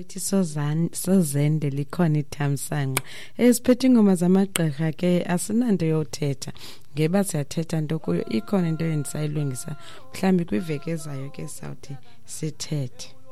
lithi sozende likhona ithamsanqa esiphethe ingoma zamagqirha ke asinanto yothetha ngeba siyathetha into kuyo ikhona into endisayilungisa mhlambi kwiveki ezayo ke sawuthi sithethe.